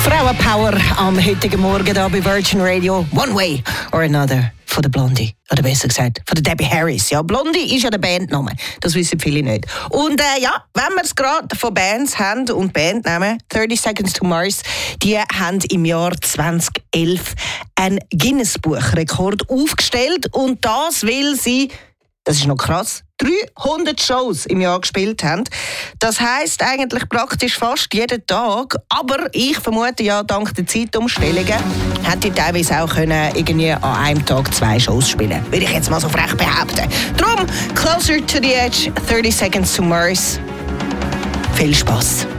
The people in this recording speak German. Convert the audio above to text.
Frauenpower am heutigen Morgen hier bei Virgin Radio. One Way or Another von der Blondie. Oder besser gesagt, von der Debbie Harris. Ja, Blondie ist ja der Bandname. Das wissen viele nicht. Und wenn wir es gerade von Bands haben und Bandnamen, 30 Seconds to Mars, die haben im Jahr 2011 einen Guinness-Buch-Rekord aufgestellt. Und das, weil sie, das ist noch krass, 300 Shows im Jahr gespielt haben. Das heisst eigentlich praktisch fast jeden Tag. Aber ich vermute ja, dank der Zeitumstellungen hätte ich teilweise auch irgendwie an einem Tag 2 Shows spielen. Würde ich jetzt mal so frech behaupten. Drum, Closer to the Edge, 30 Seconds to Mars. Viel Spass.